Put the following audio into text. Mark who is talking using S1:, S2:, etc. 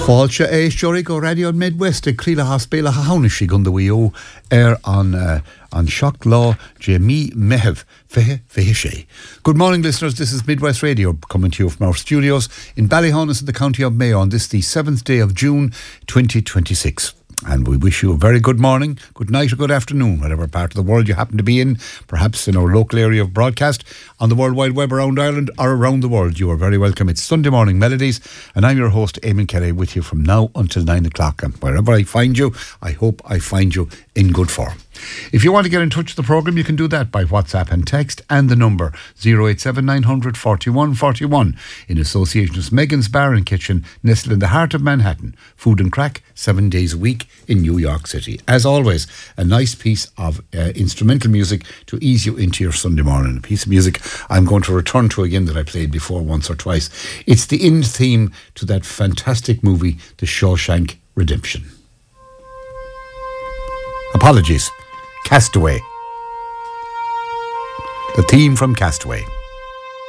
S1: Fáilte é Seoraí go Radio Midwest Críla Haspéla Haunishi gun the wheel on Shock Law Jamie Mehev Fehe. Good morning, listeners. This is Midwest Radio coming to you from our studios in Ballyhonus in the county of Mayo on this the 7th day of June 2026. And we wish you a very good morning, good night or good afternoon, whatever part of the world you happen to be in, perhaps in our local area of broadcast, on the World Wide Web around Ireland or around the world. You are very welcome. It's Sunday Morning Melodies, and I'm your host, Eamon Kelly, with you from now until 9 o'clock. And wherever I find you, I hope I find you in good form. If you want to get in touch with the programme, you can do that by WhatsApp and text, and the number 087 900 41 41 in association with Megan's Bar and Kitchen, nestled in the heart of Manhattan. Food and crack, 7 days a week in New York City. As always, a nice piece of instrumental music to ease you into your Sunday morning. A piece of music I'm going to return to again that I played before once or twice. It's the end theme to that fantastic movie, The Shawshank Redemption. Apologies. Castaway. The theme from Castaway.